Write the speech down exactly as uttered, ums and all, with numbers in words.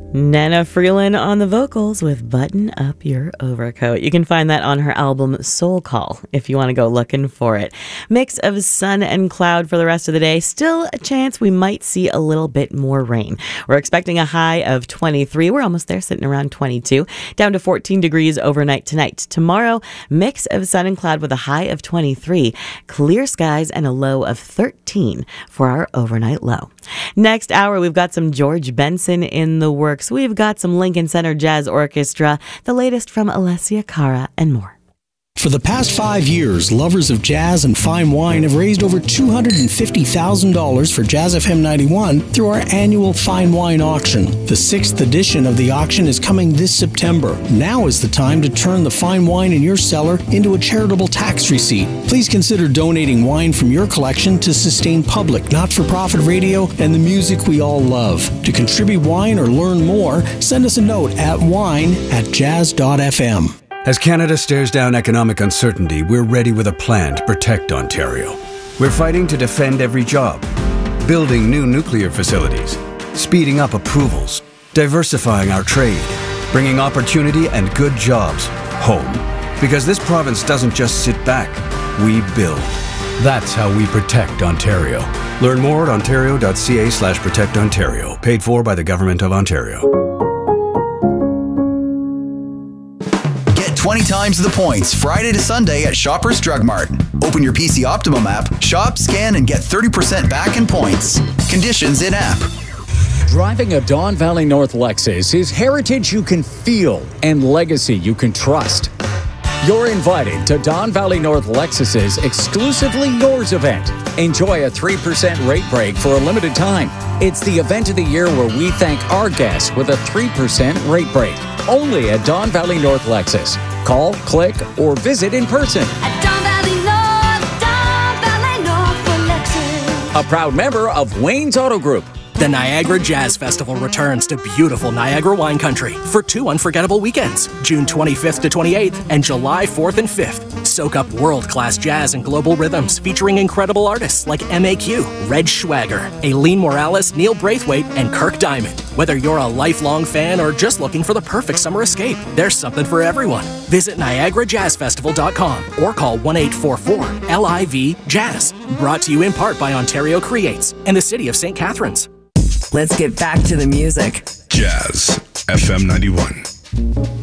Nana Freeland on the vocals with Button Up Your Overcoat. You can find that on her album Soul Call if you want to go looking for it. Mix of sun and cloud for the rest of the day. Still a chance we might see a little bit more rain. We're expecting a high of twenty-three. We're almost there, sitting around twenty-two. Down to fourteen degrees overnight tonight. Tomorrow, mix of sun and cloud with a high of twenty-three. Clear skies and a low of thirteen for our overnight low. Next hour, we've got some George Benson in the works. We've got some Lincoln Center Jazz Orchestra, the latest from Alessia Cara, and more. For the past five years, lovers of jazz and fine wine have raised over two hundred fifty thousand dollars for Jazz F M ninety-one through our annual Fine Wine Auction. The sixth edition of the auction is coming this September. Now is the time to turn the fine wine in your cellar into a charitable tax receipt. Please consider donating wine from your collection to sustain public, not-for-profit radio and the music we all love. To contribute wine or learn more, send us a note at wine at jazz dot f m. As Canada stares down economic uncertainty, we're ready with a plan to protect Ontario. We're fighting to defend every job, building new nuclear facilities, speeding up approvals, diversifying our trade, bringing opportunity and good jobs home. Because this province doesn't just sit back, we build. That's how we protect Ontario. Learn more at ontario.ca slash protect Ontario. Paid for by the Government of Ontario. twenty times the points Friday to Sunday at Shoppers Drug Mart. Open your P C Optimum app, shop, scan, and get thirty percent back in points. Conditions in app. Driving a Don Valley North Lexus is heritage you can feel and legacy you can trust. You're invited to Don Valley North Lexus's Exclusively Yours event. Enjoy a three percent rate break for a limited time. It's the event of the year where we thank our guests with a three percent rate break. Only at Don Valley North Lexus. Call, click, or visit in person. At Don Valley North, Don Valley North for Lexus. A proud member of Wayne's Auto Group. The Niagara Jazz Festival returns to beautiful Niagara wine country for two unforgettable weekends, June twenty-fifth to twenty-eighth and July fourth and fifth. Soak up world-class jazz and global rhythms featuring incredible artists like M A Q, Red Schwager, Aileen Morales, Neil Braithwaite, and Kirk Diamond. Whether you're a lifelong fan or just looking for the perfect summer escape, there's something for everyone. Visit niagara jazz festival dot com or call one eight four four L I V Jazz. Brought to you in part by Ontario Creates and the City of Saint Catharines. Let's get back to the music. Jazz F M ninety-one.